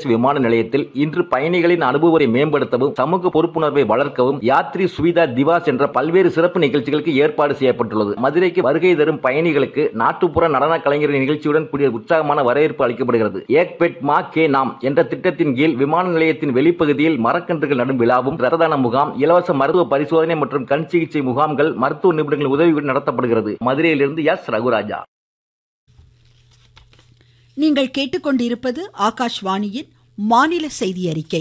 சர்வதேச விமான நிலையத்தில் இன்று பயணிகளின் அனுபவத்தை மேம்படுத்தவும் சமூக பொறுப்புணர்வை வளர்க்கவும் யாத்ரி சுவிதா திவாஸ் என்ற பல்வேறு சிறப்பு நிகழ்ச்சிகளுக்கு ஏற்பாடு செய்யப்பட்டுள்ளது. மதுரைக்கு வருகை தரும் பயணிகளுக்கு நாட்டுப்புற நடன கலைஞரின் நிகழ்ச்சியுடன் கூடிய உற்சாகமான வரவேற்பு அளிக்கப்படுகிறது. ஏக் பெட் மா கே நாம் என்ற திட்டத்தின் கீழ் விமான நிலையத்தின் வெளிப்பகுதியில் மரக்கன்றுகள் நடும் விழாவும், ரத்த தான முகாம், இலவச மருத்துவ பரிசோதனை மற்றும் கண் சிகிச்சை முகாம்கள் மருத்துவ நிபுணர்களின் உதவியுடன் நடத்தப்படுகிறது. மதுரையிலிருந்து எஸ் ரகுராஜா. நீங்கள் கேட்டுக்கொண்டிருப்பது ஆகாஷ்வாணியின் மாநில செய்தி அறிக்கை.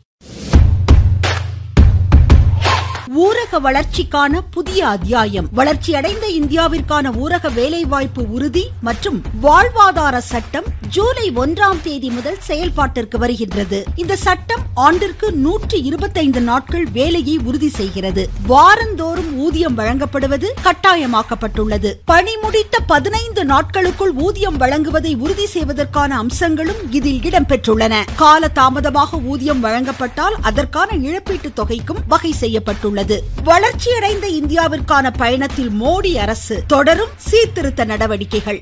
ஊரக வளர்ச்சிக்கான புதிய அத்தியாயம். வளர்ச்சியடைந்த இந்தியாவிற்கான ஊரக வேலைவாய்ப்பு உறுதி மற்றும் வாழ்வாதார சட்டம் ஜூலை 1ஆம் தேதி முதல் செயல்பாட்டிற்கு வருகின்றது. இந்த சட்டம் ஆண்டிற்கு 125 நாட்கள் வேலையை உறுதி செய்கிறது. வாரந்தோறும் ஊதியம் வழங்கப்படுவது கட்டாயமாக்கப்பட்டுள்ளது. பணி முடித்த 15 நாட்களுக்குள் ஊதியம் வழங்குவதை உறுதி செய்வதற்கான அம்சங்களும் இதில் இடம்பெற்றுள்ளன. கால தாமதமாக ஊதியம் வழங்கப்பட்டால் அதற்கான இழப்பீட்டு தொகைக்கும் வகை செய்யப்பட்டுள்ளது. வளர்ச்சியடைந்த இந்தியாவிற்கான பயணத்தில் மோடி அரசு தொடரும் சீர்திருத்த நடவடிக்கைகள்.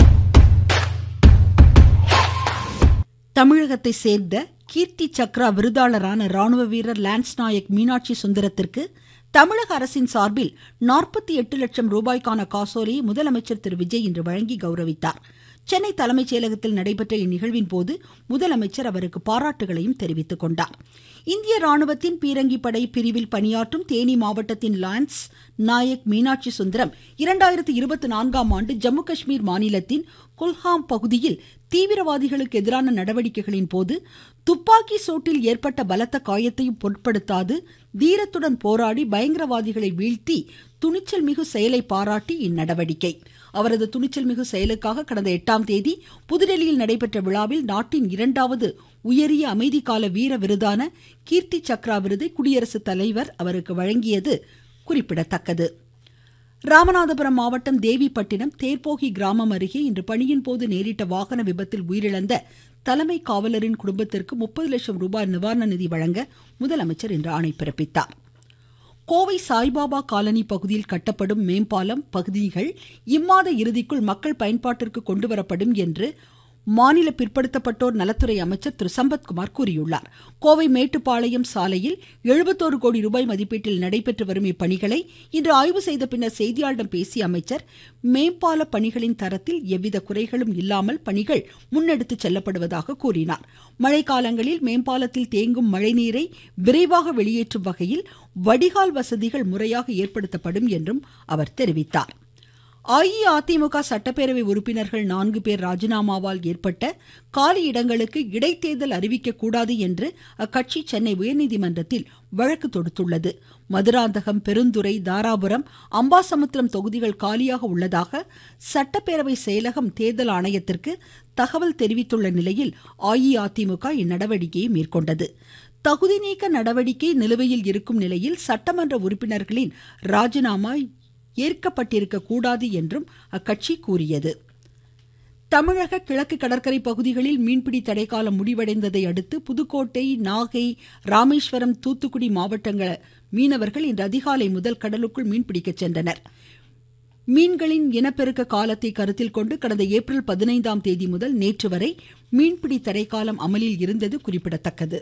தமிழகத்தை சேர்ந்த கீர்த்தி சக்ரா விருதாளரான ராணுவ வீரர் லான்ஸ் நாயக் மீனாட்சி சுந்தரத்திற்கு தமிழக அரசின் சார்பில் 48 லட்சம் ரூபாய்க்கான காசோலையை முதலமைச்சர் திரு விஜய் இன்று வழங்கி கௌரவித்தார். சென்னை தலைமைச் செயலகத்தில் நடைபெற்ற இந்நிகழ்வின் போது முதலமைச்சர் அவருக்கு பாராட்டுகளையும் தெரிவித்துக் கொண்டார். இந்திய ராணுவத்தின் பீரங்கி படை பிரிவில் பணியாற்றும் தேனி மாவட்டத்தின் லான்ஸ் நாயக் மீனாட்சி சுந்தரம் 2024ஆம் ஆண்டு ஜம்மு காஷ்மீர் மாநிலத்தின் குல்ஹாம் பகுதியில் தீவிரவாதிகளுக்கு எதிரான நடவடிக்கைகளின் போது துப்பாக்கி சூட்டில் ஏற்பட்ட பலத்த காயத்தையும் பொருட்படுத்தாது தீரத்துடன் போராடி பயங்கரவாதிகளை வீழ்த்தி துணிச்சல் மிகு செயலை பாராட்டி இந்நடவடிக்கை. அவரது துணிச்சல் மிகு செயலுக்காக கடந்த 8ஆம் தேதி புதுடெல்லியில் நடைபெற்ற விழாவில் நாட்டின் 2வது உயரிய அமைதிக்கால வீர விருதான கீர்த்தி சக்ரா விருதை குடியரசுத் தலைவர் அவருக்கு வழங்கியது குறிப்பிடத்தக்கது. ராமநாதபுரம் மாவட்டம் தேவிப்பட்டினம் தேர்போகி கிராமம் அருகே இன்று பணியின் போது நேரிட்ட வாகன விபத்தில் உயிரிழந்த தலைமை காவலரின் குடும்பத்திற்கு 30 லட்சம் ரூபாய் நிவாரண நிதி வழங்க முதலமைச்சர் இன்று ஆணை பிறப்பித்தார். கோவை சாய்பாபா காலனி பகுதியில் கட்டப்படும் மேம்பாலம் பகுதிகள் இம்மாத இறுதிக்குள் மக்கள் பயன்பாட்டிற்கு கொண்டுவரப்படும் என்று மாநில பிற்படுத்தப்பட்டோர் நலத்துறை அமைச்சர் திரு சம்பத்குமார் கூறியுள்ளார். கோவை மேட்டுப்பாளையம் சாலையில் 71 கோடி ரூபாய் மதிப்பீட்டில் நடைபெற்று வரும் இப்பணிகளை இன்று ஆய்வு செய்த பின்னர் செய்தியாளர்களிடம் பேசிய அமைச்சர், மேம்பால பணிகளின் தரத்தில் எவ்வித குறைகளும் இல்லாமல் பணிகள் முன்னெடுத்துச் செல்லப்படுவதாக கூறினார். மழைக்காலங்களில் மேம்பாலத்தில் தேங்கும் மழைநீரை விரைவாக வெளியேற்றும் வகையில் வடிகால் வசதிகள் முறையாக ஏற்படுத்தப்படும் என்றும் அவர் தெரிவித்தார். அஇஅதிமுக சட்டப்பேரவை உறுப்பினர்கள் 4 பேர் ராஜினாமாவால் ஏற்பட்ட காலி இடங்களுக்கு இடைத்தேர்தல் அறிவிக்க கூடாது என்று அக்கட்சி சென்னை உயர்நீதிமன்றத்தில் வழக்கு தொடுத்துள்ளது. மதுராந்தகம், பெருந்துறை, தாராபுரம், அம்பாசமுத்திரம் தொகுதிகள் காலியாக உள்ளதாக சட்டப்பேரவை செயலகம் தேர்தல் ஆணையத்திற்கு தகவல் தெரிவித்துள்ள நிலையில் அஇஅதிமுக இந்நடவடிக்கையை மேற்கொண்டது. தகுதி நீக்க நடவடிக்கை நிலுவையில் இருக்கும் நிலையில் சட்டமன்ற உறுப்பினர்களின் ராஜினாமா ஏற்கப்பட்டிருக்க கூடாது என்றும் அக்கட்சி கூறியது. தமிழக கிழக்கு கடற்கரை பகுதிகளில் மீன்பிடி தடைக்காலம் முடிவடைந்ததை அடுத்து புதுக்கோட்டை, நாகை, ராமேஸ்வரம், தூத்துக்குடி மாவட்டங்கள மீனவர்கள் இன்று அதிகாலை முதல் கடலுக்குள் மீன்பிடிக்க சென்றனர். மீன்களின் இனப்பெருக்க காலத்தை கருத்தில் கொண்டு கடந்த ஏப்ரல் 15ஆம் தேதி முதல் நேற்று வரை மீன்பிடி தடைக்காலம் அமலில் இருந்தது குறிப்பிடத்தக்கது.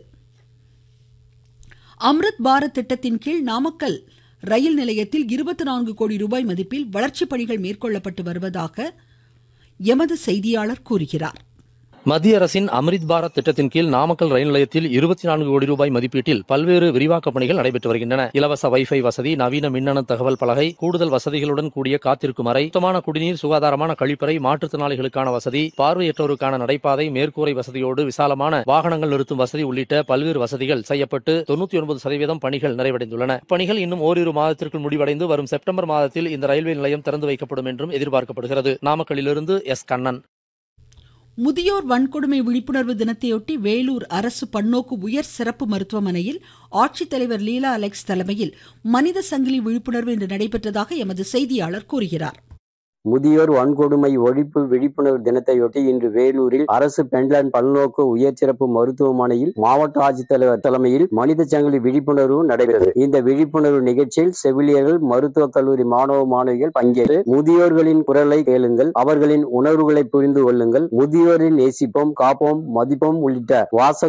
அம்ருத் பாரத் திட்டத்தின் கீழ் நாமக்கல் ரயில் நிலையத்தில் 24 கோடி ரூபாய் மதிப்பில் வளர்ச்சிப் பணிகள் மேற்கொள்ளப்பட்டு வருவதாக எமது செய்தியாளர் கூறுகிறார். மத்திய அரசின் அம்ரித் பாரத் திட்டத்தின் கீழ் நாமக்கல் ரயில் நிலையத்தில் 24 கோடி ரூபாய் மதிப்பீட்டில் பல்வேறு விரிவாக்கப் பணிகள் நடைபெற்று வருகின்றன. இலவச வைஃபை வசதி, நவீன மின்னணு தகவல் பலகை, கூடுதல் வசதிகளுடன் கூடிய காத்திருக்கும் அறை, சுத்தமான குடிநீர், சுகாதாரமான கழிப்பறை, மாற்றுத்திறனாளிகளுக்கான வசதி, பார்வையற்றோருக்கான நடைபாதை, மேற்கூரை வசதியோடு விசாலமான வாகனங்கள் நிறுத்தும் வசதி உள்ளிட்ட பல்வேறு வசதிகள் செய்யப்பட்டு 99% பணிகள் நிறைவடைந்துள்ளன. பணிகள் இன்னும் ஓரிரு மாதத்திற்குள் முடிவடைந்து வரும் செப்டம்பர் மாதத்தில் இந்த ரயில்வே நிலையம் திறந்து வைக்கப்படும் என்றும் எதிர்பார்க்கப்படுகிறது. நாமக்கல்லிலிருந்து எஸ் கண்ணன். முதியோர் வன்கொடுமை விழிப்புணர்வு தினத்தையொட்டி வேலூர் அரசு பன்னோக்கு உயர் சிறப்பு மருத்துவமனையில் ஆட்சித்தலைவர் லீலா அலெக்ஸ் தலைமையில் மனித சங்கிலி விழிப்புணர்வு இன்று நடைபெற்றதாக எமது செய்தியாளர் கூறுகிறார். முதியோர் வன்கொடுமை ஒழிப்பு விழிப்புணர்வு தினத்தையொட்டி இன்று வேலூரில் அரசு பெண்கள் பல்நோக்கு உயர் சிறப்பு மருத்துவமனையில் மாவட்ட ஆட்சித்தலைவர் தலைமையில் மனித சங்கிலி விழிப்புணர்வு நடைபெற்றது. இந்த விழிப்புணர்வு நிகழ்ச்சியில் செவிலியர்கள், மருத்துவக் கல்லூரி மாணவ மாணவிகள் பங்கேற்று முதியோர்களின் குரலை கேளுங்கள், அவர்களின் உணர்வுகளை புரிந்து கொள்ளுங்கள், முதியோரை நேசிப்போம், காப்போம், மதிப்போம் உள்ளிட்ட வாசக